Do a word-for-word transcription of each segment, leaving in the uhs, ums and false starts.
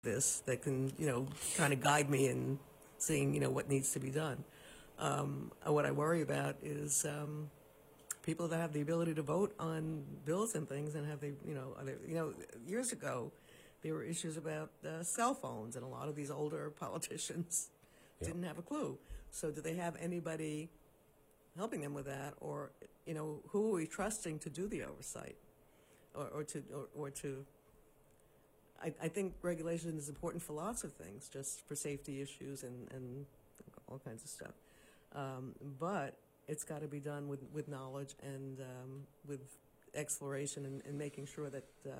this that can, you know, kind of guide me in seeing, you know, what needs to be done. Um, uh, what I worry about is um, people that have the ability to vote on bills and things and have they, you know, are they, you know, years ago there were issues about uh, cell phones, and a lot of these older politicians Yeah. didn't have a clue. So do they have anybody helping them with that, or, you know, who are we trusting to do the oversight, or, or to, or, or to? I, I think regulation is important for lots of things, just for safety issues and, and all kinds of stuff. Um, but it's got to be done with, with knowledge and um, with exploration and, and making sure that uh,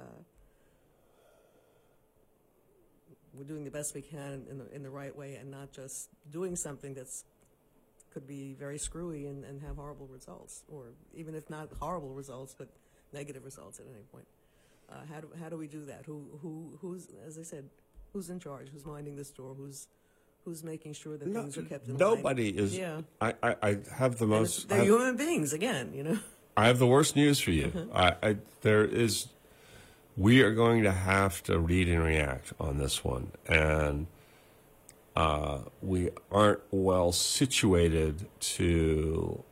we're doing the best we can in the, in the right way, and not just doing something that's could be very screwy and, and have horrible results, or even if not horrible results, but negative results at any point. Uh, how do how do we do that? Who who who's, as I said, who's in charge? Who's minding the store? Who's who's making sure that No, things are kept in nobody line? is. Yeah, I, I, I have the And most. it's- they're I have, human beings again, you know. I have the worst news for you. I, I there is. We are going to have to read and react on this one, and uh, we aren't well situated to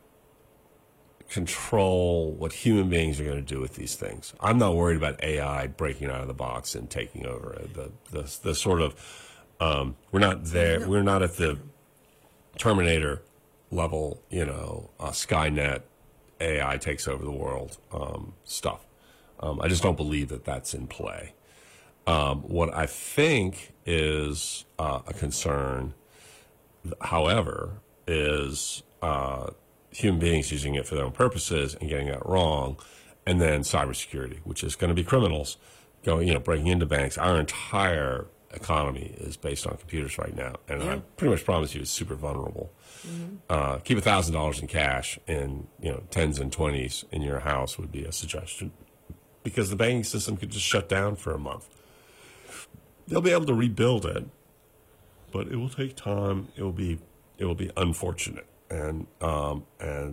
control what human beings are going to do with these things. I'm not worried about A I breaking out of the box and taking over. The the, the sort of um, we're not there. We're not at the Terminator level. You know, uh, Skynet, A I takes over the world um, stuff. Um, I just don't believe that that's in play. Um, what I think is uh, a concern, however, is uh, human beings using it for their own purposes and getting that wrong, and then cybersecurity, which is going to be criminals going, you know, breaking into banks. Our entire economy is based on computers right now, and Yeah. I pretty much promise you it's super vulnerable. Mm-hmm. Uh, keep a thousand dollars in cash in, you know, tens and twenties in your house would be a suggestion, because the banking system could just shut down for a month. They'll be able to rebuild it, but it will take time. It will be it will be unfortunate, and um, and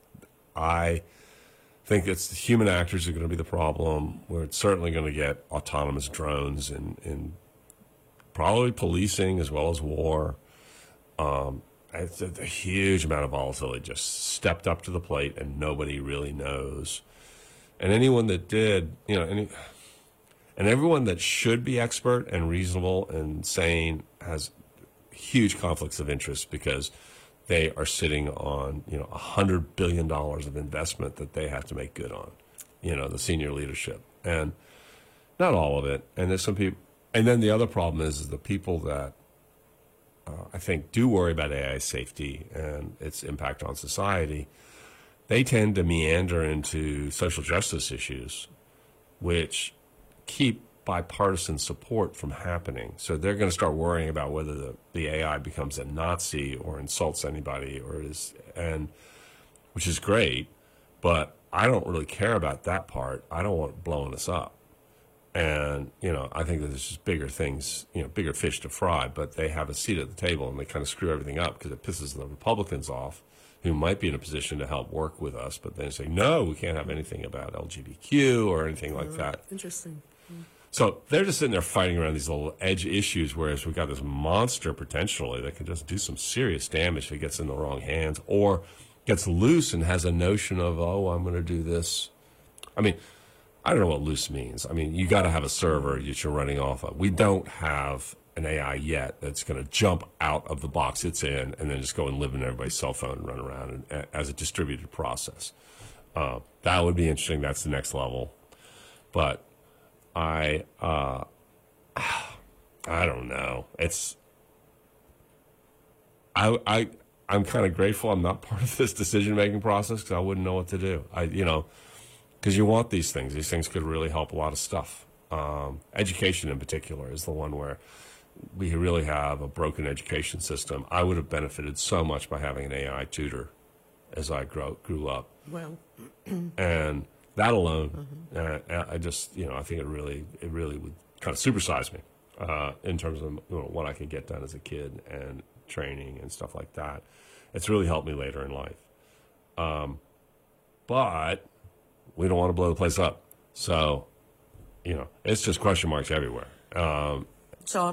I think it's the human actors are going to be the problem. We're certainly going to get autonomous drones and in probably policing as well as war. Um, it's a, a huge amount of volatility just stepped up to the plate, and nobody really knows. And anyone that did, you know, any, and everyone that should be expert and reasonable and sane has huge conflicts of interest, because they are sitting on, you know, a hundred billion dollars of investment that they have to make good on, you know, the senior leadership, and not all of it. And there's some people, and then the other problem is, is the people that uh, I think do worry about A I safety and its impact on society. They tend to meander into social justice issues, which keep bipartisan support from happening. So they're going to start worrying about whether the, the A I becomes a Nazi or insults anybody, or is, and which is great, but I don't really care about that part. I don't want it blowing us up. And, you know, I think that there's just bigger things, you know, bigger fish to fry, but they have a seat at the table, and they kind of screw everything up because it pisses the Republicans off, who might be in a position to help work with us, but then say, no, we can't have anything about L G B T Q or anything like that. Interesting. So they're just sitting there fighting around these little edge issues, whereas we've got this monster potentially that can just do some serious damage if it gets in the wrong hands, or gets loose and has a notion of, oh, I'm going to do this. I mean, I don't know what loose means. I mean, you got to have a server that you're running off of. We don't have an A I yet that's going to jump out of the box it's in and then just go and live in everybody's cell phone and run around and, as a distributed process. Uh, that would be interesting. That's the next level. But I, uh, I don't know. It's, I, I, I'm kind of grateful I'm not part of this decision-making process, because I wouldn't know what to do. I, you know, because you want these things. These things could really help a lot of stuff. Um, education in particular is the one where we really have a broken education system. I would have benefited so much by having an A I tutor as I grow, grew up. Well, and that alone, mm-hmm. uh, I just, you know, I think it really, it really would kind of supersize me uh, in terms of, you know, what I could get done as a kid and training and stuff like that. It's really helped me later in life. Um, but we don't want to blow the place up. So, you know, it's just question marks everywhere. Um,